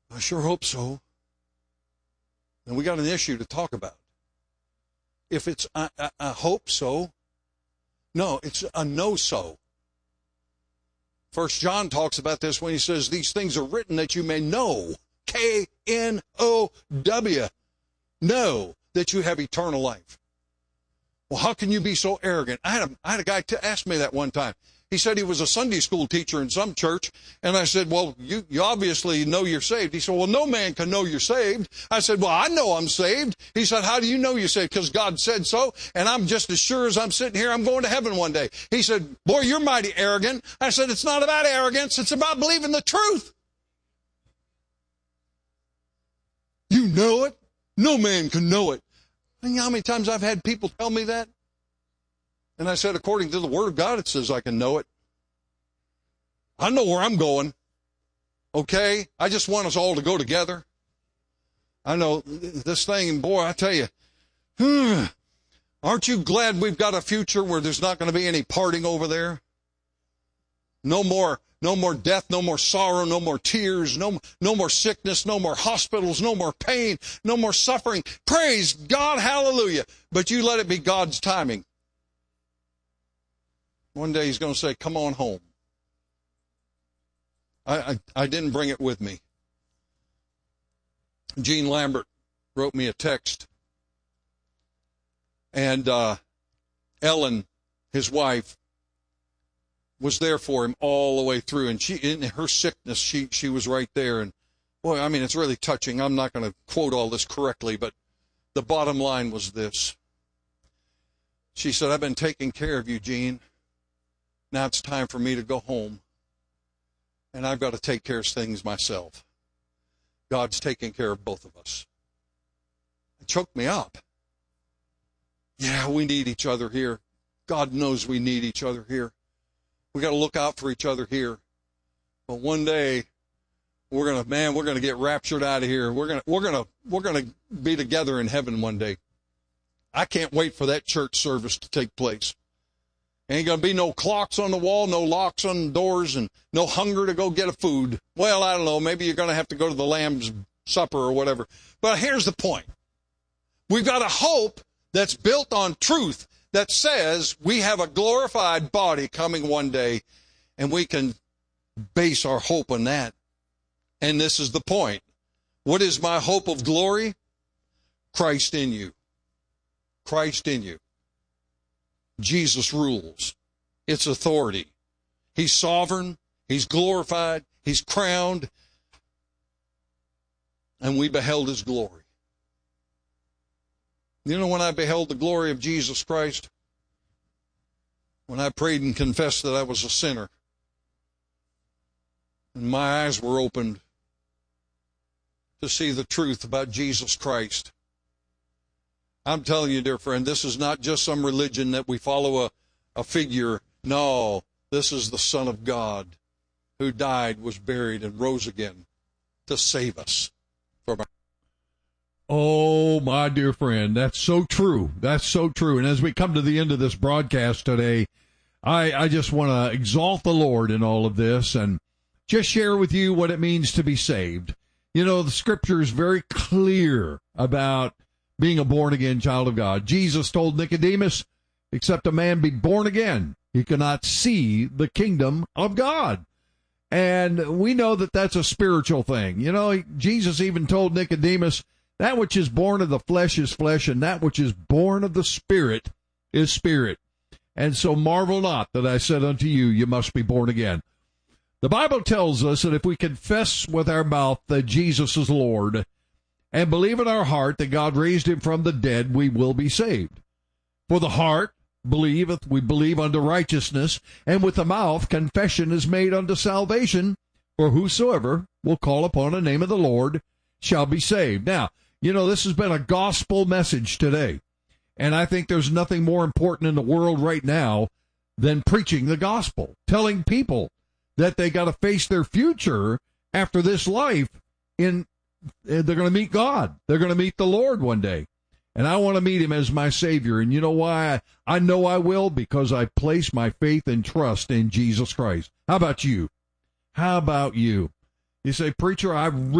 I sure hope so. And we got an issue to talk about. If it's I hope so, no, it's a no-so. 1 John talks about this when he says, these things are written that you may know, K-N-O-W, know that you have eternal life. Well, how can you be so arrogant? I had a guy ask me that one time. He said he was a Sunday school teacher in some church, and I said, well, you obviously know you're saved. He said, well, no man can know you're saved. I said, well, I know I'm saved. He said, how do you know you're saved? Because God said so, and I'm just as sure as I'm sitting here, I'm going to heaven one day. He said, boy, you're mighty arrogant. I said, it's not about arrogance, it's about believing the truth. You know it. No man can know it. And you know how many times I've had people tell me that? And I said, according to the Word of God, it says I can know it. I know where I'm going. Okay? I just want us all to go together. I know this thing, and boy, I tell you, aren't you glad we've got a future where there's not going to be any parting over there? No more death, no more sorrow, no more tears, no more sickness, no more hospitals, no more pain, no more suffering. Praise God, hallelujah. But you let it be God's timing. One day he's going to say, come on home. I didn't bring it with me. Gene Lambert wrote me a text. And Ellen, his wife, was there for him all the way through. And she, in her sickness, she was right there. And boy, I mean, it's really touching. I'm not going to quote all this correctly, but the bottom line was this. She said, I've been taking care of you, Gene. Now it's time for me to go home, and I've got to take care of things myself. God's taking care of both of us. It choked me up. Yeah, we need each other here. God knows we need each other here. We got to look out for each other here. But one day, we're gonna get raptured out of here. We're gonna be together in heaven one day. I can't wait for that church service to take place. Ain't going to be no clocks on the wall, no locks on the doors, and no hunger to go get a food. Well, I don't know. Maybe you're going to have to go to the Lamb's Supper or whatever. But here's the point. We've got a hope that's built on truth that says we have a glorified body coming one day, and we can base our hope on that. And this is the point. What is my hope of glory? Christ in you. Christ in you. Jesus rules. It's authority. He's sovereign. He's glorified. He's crowned. And we beheld his glory. You know, when I beheld the glory of Jesus Christ, when I prayed and confessed that I was a sinner, and my eyes were opened to see the truth about Jesus Christ, I'm telling you, dear friend, this is not just some religion that we follow a figure. No, this is the Son of God who died, was buried, and rose again to save us from our... Oh, my dear friend, that's so true. That's so true. And as we come to the end of this broadcast today, I just want to exalt the Lord in all of this and just share with you what it means to be saved. You know, the Scripture is very clear about being a born-again child of God. Jesus told Nicodemus, except a man be born again, he cannot see the kingdom of God. And we know that that's a spiritual thing. You know, Jesus even told Nicodemus, that which is born of the flesh is flesh, and that which is born of the Spirit is spirit. And so marvel not that I said unto you, you must be born again. The Bible tells us that if we confess with our mouth that Jesus is Lord, and believe in our heart that God raised him from the dead, we will be saved. For the heart believeth, we believe unto righteousness, and with the mouth confession is made unto salvation. For whosoever will call upon the name of the Lord shall be saved. Now, you know, this has been a gospel message today, and I think there's nothing more important in the world right now than preaching the gospel, telling people that they got to face their future after this life they're going to meet God. They're going to meet the Lord one day. And I want to meet him as my Savior. And you know why? I know I will, because I place my faith and trust in Jesus Christ. How about you? How about you? You say, preacher, I